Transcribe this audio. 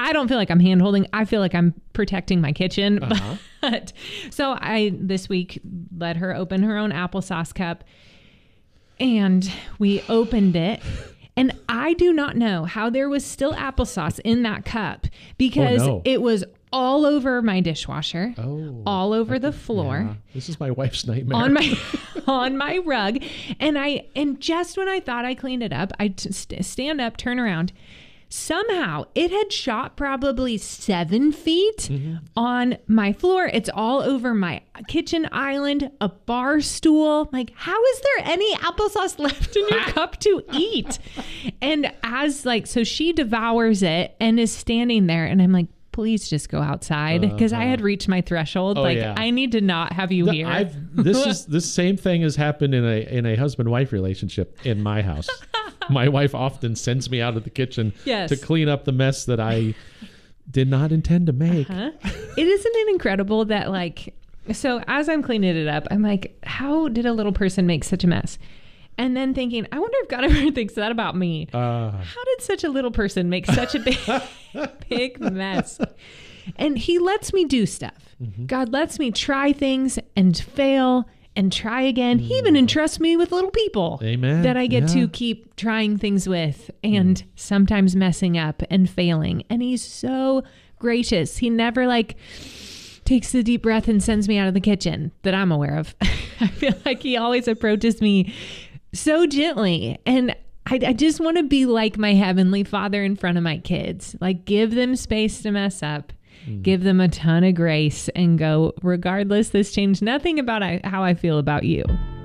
I don't feel like I'm hand holding. I feel like I'm protecting my kitchen. Uh-huh. But so I, this week, let her open her own applesauce cup, and we opened it. And I do not know how there was still applesauce in that cup because it was all over my dishwasher, all over the floor. Yeah. This is my wife's nightmare. On my rug. And just when I thought I cleaned it up, I stand up, turn around. Somehow it had shot probably 7 feet on my floor. It's all over my kitchen island, a bar stool. Like, how is there any applesauce left in your cup to eat? And so she devours it and is standing there, and I'm like, please just go outside, because I had reached my threshold. I need to not have you here. This same thing has happened in a husband-wife relationship in my house. My wife often sends me out of the kitchen to clean up the mess that I did not intend to make. Isn't it incredible that so as I'm cleaning it up, I'm like, how did a little person make such a mess? And then thinking, I wonder if God ever thinks that about me. How did such a little person make such a big mess? And he lets me do stuff. God lets me try things and fail and try again. He even entrusts me with little people that I get to keep trying things with and sometimes messing up and failing. And he's so gracious. He never takes a deep breath and sends me out of the kitchen that I'm aware of. I feel like he always approaches me so gently. And I just want to be like my Heavenly Father in front of my kids. Give them space to mess up. Give them a ton of grace and go, regardless, this changed nothing about how I feel about you.